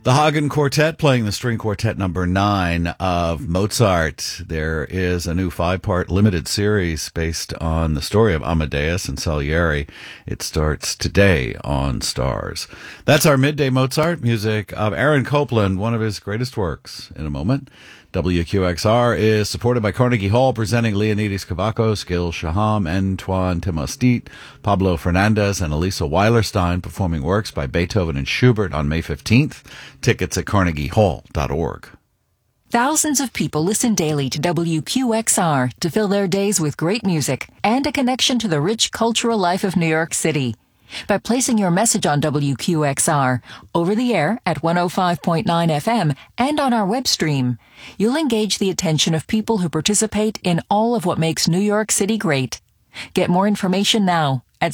The Hagen Quartet playing the string quartet number 9 of Mozart. There is a new 5-part limited series based on the story of Amadeus and Salieri. It starts today on Stars. That's our Midday Mozart, music of Aaron Copland, one of his greatest works. In a moment, WQXR is supported by Carnegie Hall, presenting Leonidas Kavakos, Gil Shaham, Antoine Timostit, Pablo Fernandez, and Elisa Weilerstein performing works by Beethoven and Schubert on May 15th. Tickets at carnegiehall.org. Thousands of people listen daily to WQXR to fill their days with great music and a connection to the rich cultural life of New York City. By placing your message on WQXR, over the air at 105.9 FM and on our web stream, you'll engage the attention of people who participate in all of what makes New York City great. Get more information now at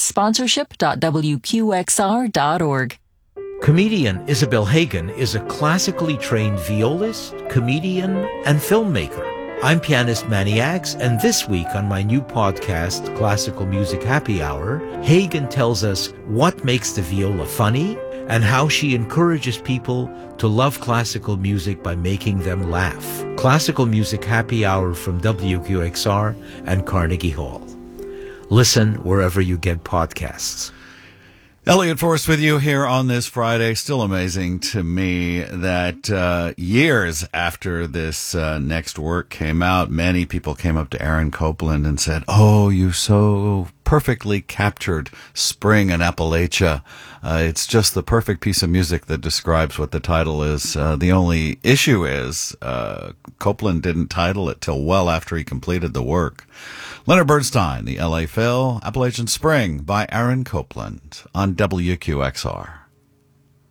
sponsorship.wqxr.org. Comedian Isabel Hagen is a classically trained violist, comedian, and filmmaker. I'm pianist Manny Ags, and this week on my new podcast, Classical Music Happy Hour, Hagen tells us what makes the viola funny and how she encourages people to love classical music by making them laugh. Classical Music Happy Hour from WQXR and Carnegie Hall. Listen wherever you get podcasts. Elliot Forrest with you here on this Friday. Still amazing to me that years after this next work came out, many people came up to Aaron Copland and said, "Oh, you so perfectly captured spring in Appalachia. It's just the perfect piece of music that describes what the title is. The only issue is Copland didn't title it till well after he completed the work." Leonard Bernstein, the LA Phil, Appalachian Spring by Aaron Copland on WQXR.